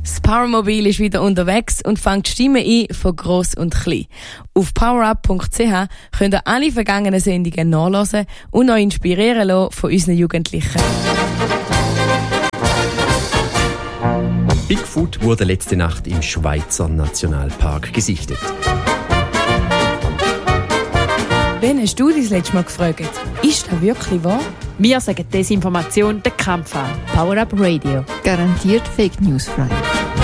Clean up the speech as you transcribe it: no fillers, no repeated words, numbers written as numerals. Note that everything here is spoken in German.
Das Powermobil ist wieder unterwegs und fängt Stimmen ein von gross und klein. Auf powerup.ch könnt ihr alle vergangenen Sendungen nachhören und euch inspirieren lassen von unseren Jugendlichen. Bigfoot wurde letzte Nacht im Schweizer Nationalpark gesichtet. Wen hast du das letzte Mal gefragt? Ist das wirklich wahr? Wir sagen Desinformation den Kampf an. Power Up Radio. Garantiert Fake News frei.